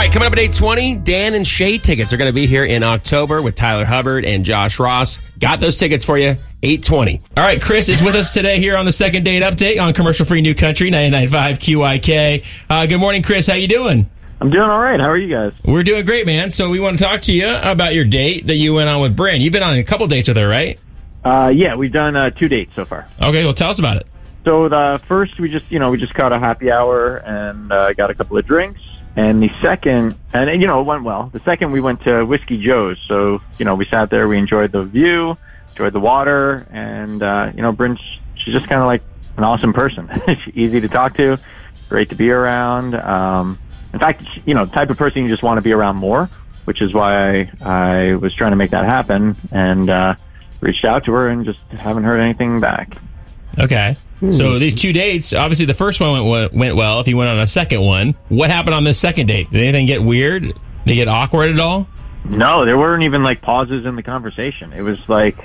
right, coming up at 8:20, Dan and Shay tickets are going to be here in October with Tyler Hubbard and Josh Ross. Got those tickets for you, 8:20. All right, Chris is with us today here on the Second Date Update on Commercial-Free New Country, 99.5 QIK. Good morning, Chris. How you doing? I'm doing all right. How are you guys? We're doing great, man. So we want to talk to you about your date that you went on with Bryn. You've been on a couple dates with her, right? Yeah, we've done 2 dates so far. Okay, well, tell us about it. So the first, we just caught a happy hour and got a couple of drinks. And the second, and it went well. The second, we went to Whiskey Joe's. So, we sat there, we enjoyed the view, enjoyed the water, and, Bryn, she's just kind of like an awesome person. She's easy to talk to, great to be around. In fact, the type of person you just want to be around more, which is why I was trying to make that happen and reached out to her and just haven't heard anything back. Okay. So these 2 dates, obviously the first one went well. If you went on a second one, what happened on this second date? Did anything get weird? Did it get awkward at all? No, there weren't even like pauses in the conversation. It was like,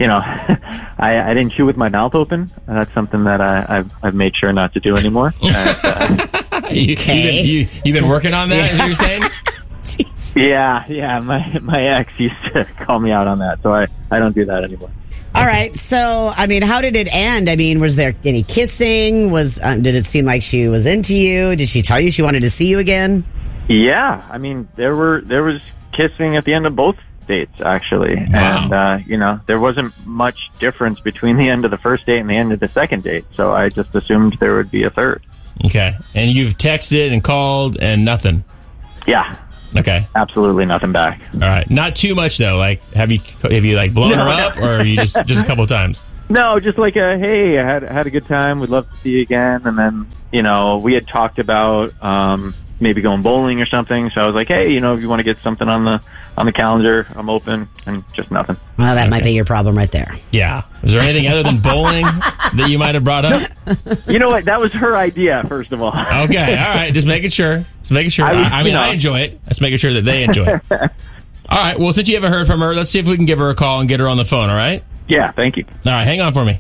I didn't chew with my mouth open. That's something that I've made sure not to do anymore. You've been working on that, is what you're saying? Yeah. My ex used to call me out on that, so I don't do that anymore. All right. So, how did it end? Was there any kissing? Did it seem like she was into you? Did she tell you she wanted to see you again? Yeah. There was kissing at the end of both dates, actually. Wow. And, there wasn't much difference between the end of the first date and the end of the second date. So I just assumed there would be a third. Okay. And you've texted and called and nothing? Yeah. Okay. Absolutely nothing back. All right. Not too much though. Like, have you blown her up, or are you just a couple of times? No, just like hey, I had a good time. We'd love to see you again. And then we had talked about maybe going bowling or something. So I was like, hey, if you want to get something on the calendar, I'm open. And just nothing. Well, that might be your problem right there. Yeah. Is there anything other than bowling that you might have brought up? You know what? That was her idea, first of all. Okay. All right. Just making sure. I enjoy it. Just making sure that they enjoy it. All right. Well, since you haven't heard from her, let's see if we can give her a call and get her on the phone. All right? Yeah. Thank you. All right. Hang on for me.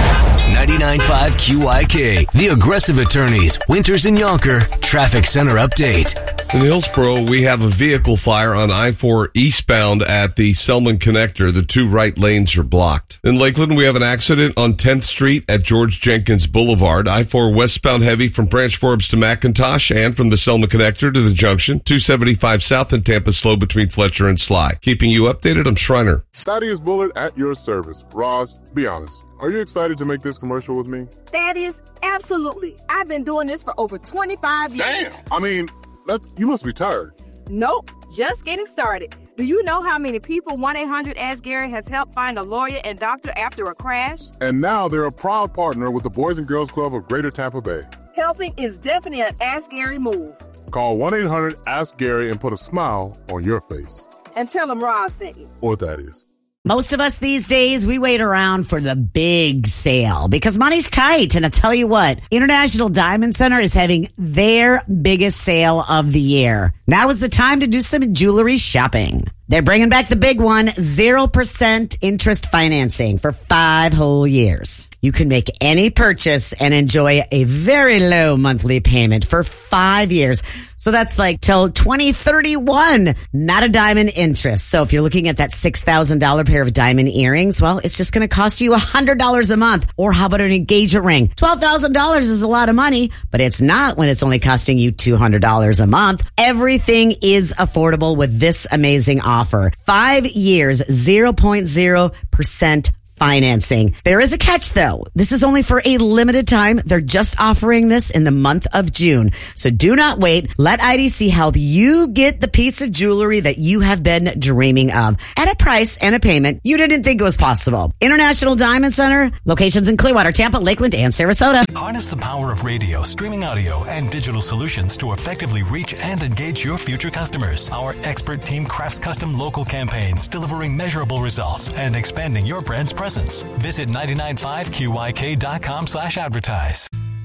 99.5 QIK, The Aggressive Attorneys, Winters and Yonker, Traffic Center Update. In Hillsboro, we have a vehicle fire on I-4 eastbound at the Selman Connector. The 2 right lanes are blocked. In Lakeland, we have an accident on 10th Street at George Jenkins Boulevard. I-4 westbound heavy from Branch Forbes to McIntosh and from the Selman Connector to the junction. 275 south in Tampa slow between Fletcher and Sly. Keeping you updated, I'm Schreiner. Thaddeus Bullard at your service. Ross, be honest. Are you excited to make this commercial with me? Thaddeus, absolutely. I've been doing this for over 25 years. Damn! You must be tired. Nope, just getting started. Do you know how many people 1-800-ASK-GARY has helped find a lawyer and doctor after a crash? And now they're a proud partner with the Boys and Girls Club of Greater Tampa Bay. Helping is definitely an Ask Gary move. Call 1-800-ASK-GARY and put a smile on your face. And tell them Ross sent you. Or Thaddeus. Most of us these days, we wait around for the big sale because money's tight. And I'll tell you what, International Diamond Center is having their biggest sale of the year. Now is the time to do some jewelry shopping. They're bringing back the big one, 0% interest financing for 5 whole years. You can make any purchase and enjoy a very low monthly payment for 5 years. So that's like till 2031, not a diamond interest. So if you're looking at that $6,000 pair of diamond earrings, well, it's just going to cost you $100 a month. Or how about an engagement ring? $12,000 is a lot of money, but it's not when it's only costing you $200 a month. Everything is affordable with this amazing offer. 5 years, 0.0% financing. There is a catch, though. This is only for a limited time. They're just offering this in the month of June. So do not wait. Let IDC help you get the piece of jewelry that you have been dreaming of at a price and a payment you didn't think was possible. International Diamond Center, locations in Clearwater, Tampa, Lakeland, and Sarasota. Harness the power of radio, streaming audio, and digital solutions to effectively reach and engage your future customers. Our expert team crafts custom local campaigns, delivering measurable results and expanding your brand's presence. Visit 995QYK.com/advertise.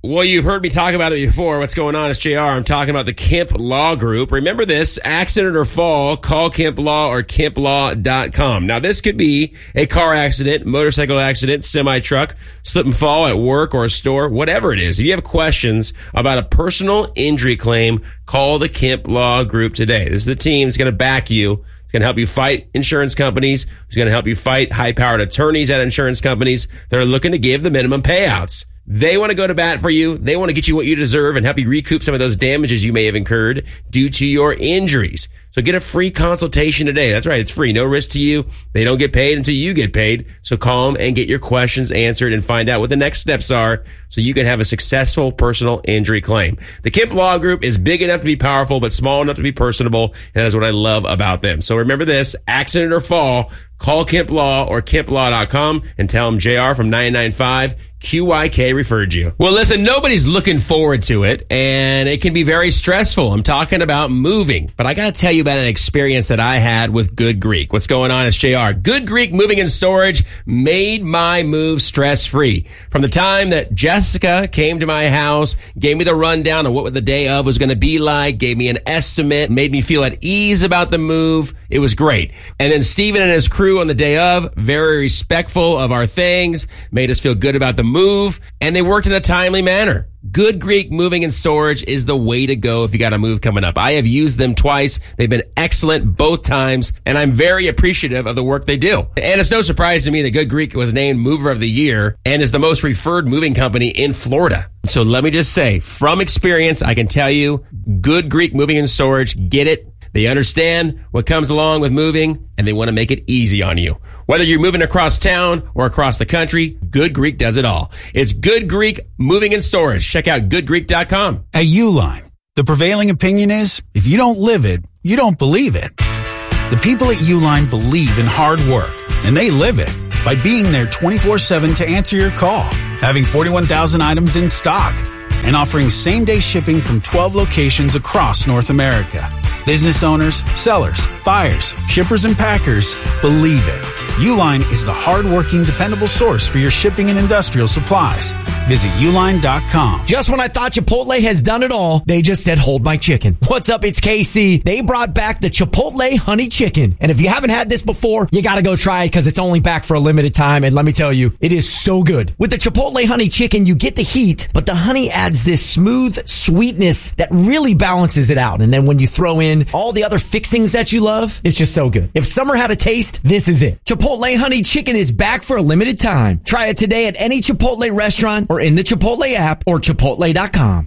Well, you've heard me talk about it before. What's going on? It's JR. I'm talking about the Kemp Law Group. Remember this, accident or fall, call Kemp Law or KempLaw.com. Now, this could be a car accident, motorcycle accident, semi-truck, slip and fall at work or a store, whatever it is. If you have questions about a personal injury claim, call the Kemp Law Group today. This is the team that's going to back you. It's going to help you fight insurance companies. It's going to help you fight high-powered attorneys at insurance companies that are looking to give the minimum payouts. They want to go to bat for you. They want to get you what you deserve and help you recoup some of those damages you may have incurred due to your injuries. So get a free consultation today. That's right. It's free. No risk to you. They don't get paid until you get paid. So call them and get your questions answered and find out what the next steps are so you can have a successful personal injury claim. The Kemp Law Group is big enough to be powerful, but small enough to be personable. And that's what I love about them. So remember this, accident or fall, call Kemp Law or KempLaw.com and tell them JR from 99.5 QYK referred you. Well, listen, nobody's looking forward to it, and it can be very stressful. I'm talking about moving, but I got to tell you about an experience that I had with Good Greek. What's going on? It's JR. Good Greek Moving and Storage made my move stress-free. From the time that Jessica came to my house, gave me the rundown of what the day of was going to be like, gave me an estimate, made me feel at ease about the move. It was great. And then Steven and his crew on the day of, very respectful of our things, made us feel good about the move, and they worked in a timely manner. Good Greek Moving and Storage is the way to go if you got a move coming up. I have used them twice. They've been excellent both times, and I'm very appreciative of the work they do. And it's no surprise to me that Good Greek was named Mover of the Year and is the most referred moving company in Florida. So let me just say, from experience, I can tell you, Good Greek Moving and Storage, get it. They understand what comes along with moving, and they want to make it easy on you. Whether you're moving across town or across the country, Good Greek does it all. It's Good Greek Moving and Storage. Check out goodgreek.com. At Uline, the prevailing opinion is, if you don't live it, you don't believe it. The people at Uline believe in hard work, and they live it by being there 24/7 to answer your call, having 41,000 items in stock, and offering same-day shipping from 12 locations across North America. Business owners, sellers, buyers, shippers, and packers believe it. Uline is the hard-working, dependable source for your shipping and industrial supplies. Visit uline.com. Just when I thought Chipotle has done it all, they just said, hold my chicken. What's up? It's KC. They brought back the Chipotle Honey Chicken. And if you haven't had this before, you got to go try it because it's only back for a limited time. And let me tell you, it is so good. With the Chipotle Honey Chicken, you get the heat, but the honey adds this smooth sweetness that really balances it out. And then when you throw in all the other fixings that you love, it's just so good. If summer had a taste, this is it. Chipotle Honey Chicken is back for a limited time. Try it today at any Chipotle restaurant or in the Chipotle app or Chipotle.com.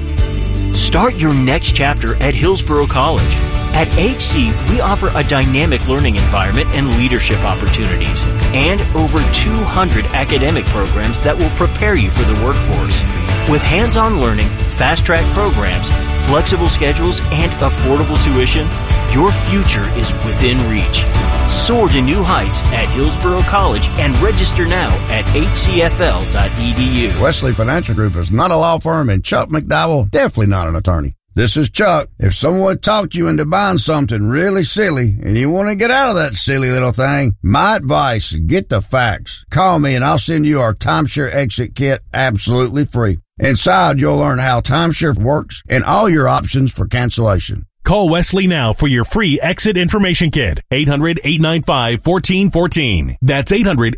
Start your next chapter at Hillsborough College. At HC, we offer a dynamic learning environment and leadership opportunities, and over 200 academic programs that will prepare you for the workforce. With hands-on learning, fast-track programs, flexible schedules, and affordable tuition, your future is within reach. Soar to new heights at Hillsborough College and register now at hcfl.edu. Wesley Financial Group is not a law firm, and Chuck McDowell definitely not an attorney. This is Chuck. If someone talked you into buying something really silly and you want to get out of that silly little thing, my advice, get the facts. Call me and I'll send you our timeshare exit kit absolutely free. Inside, you'll learn how timeshare works and all your options for cancellation. Call Wesley now for your free exit information kit. 800-895-1414. That's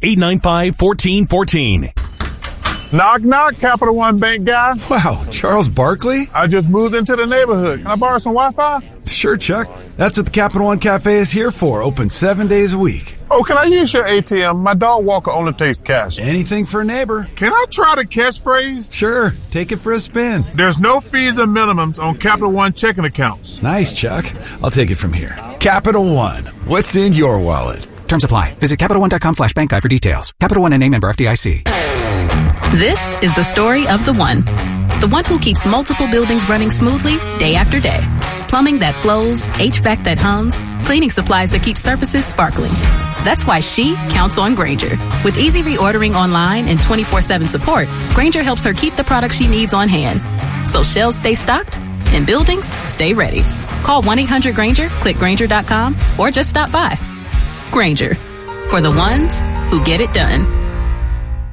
800-895-1414. Knock, knock, Capital One Bank guy. Wow, Charles Barkley? I just moved into the neighborhood. Can I borrow some Wi-Fi? Sure, Chuck. That's what the Capital One Cafe is here for. Open 7 days a week. Oh, can I use your ATM? My dog walker only takes cash. Anything for a neighbor. Can I try the catchphrase? Sure. Take it for a spin. There's no fees and minimums on Capital One checking accounts. Nice, Chuck. I'll take it from here. Capital One. What's in your wallet? Terms apply. Visit CapitalOne.com/bank guide for details. Capital One and a member FDIC. This is the story of the one who keeps multiple buildings running smoothly day after day. Plumbing that flows, HVAC that hums, cleaning supplies that keep surfaces sparkling. That's why she counts on Grainger. With easy reordering online and 24/7 support, Grainger helps her keep the products she needs on hand. So shelves stay stocked and buildings stay ready. Call 1-800-GRAINGER, click Grainger.com, or just stop by. Grainger, for the ones who get it done.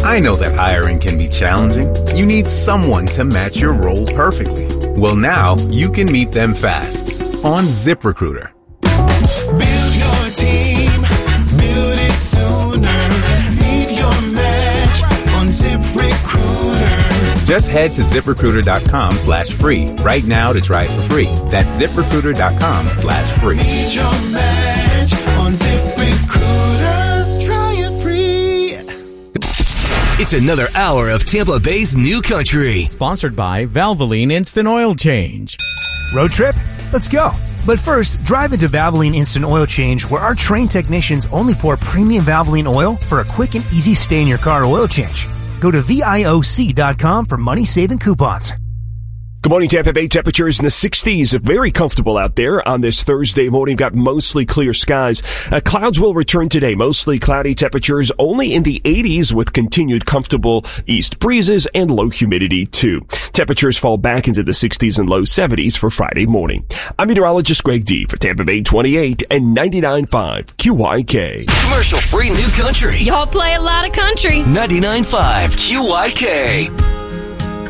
I know that hiring can be challenging. You need someone to match your role perfectly. Well, now you can meet them fast on ZipRecruiter. Build your team, build it sooner. Meet your match on ZipRecruiter. Just head to ZipRecruiter.com/free right now to try it for free. That's ZipRecruiter.com/free. Meet your match on ZipRecruiter. Try it free. It's another hour of Tampa Bay's New Country. Sponsored by Valvoline Instant Oil Change. Road trip? Let's go. But first, drive into Valvoline Instant Oil Change, where our trained technicians only pour premium Valvoline oil for a quick and easy stay-in-your-car oil change. Go to VIOC.com for money-saving coupons. Good morning, Tampa Bay. Temperatures in the 60s. Very comfortable out there on this Thursday morning. Got mostly clear skies. Clouds will return today. Mostly cloudy temperatures only in the 80s with continued comfortable east breezes and low humidity too. Temperatures fall back into the 60s and low 70s for Friday morning. I'm meteorologist Greg D for Tampa Bay 28 and 99.5 QYK. Commercial free New Country. Y'all play a lot of country. 99.5 QYK.